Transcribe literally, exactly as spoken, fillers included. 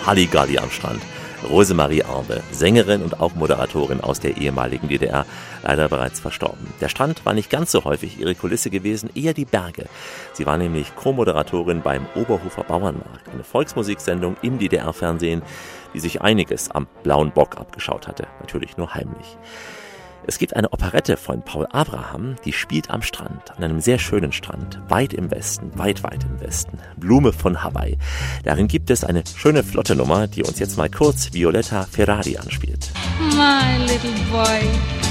Halligalli am Strand. Rosemarie Arbe, Sängerin und auch Moderatorin aus der ehemaligen D D R, leider bereits verstorben. Der Strand war nicht ganz so häufig ihre Kulisse gewesen, eher die Berge. Sie war nämlich Co-Moderatorin beim Oberhofer Bauernmarkt, eine Volksmusiksendung im D D R-Fernsehen, die sich einiges am Blauen Bock abgeschaut hatte, natürlich nur heimlich. Es gibt eine Operette von Paul Abraham, die spielt am Strand, an einem sehr schönen Strand, weit im Westen, weit, weit im Westen. Blume von Hawaii. Darin gibt es eine schöne flotte Nummer, die uns jetzt mal kurz Violetta Ferrari anspielt. My little boy.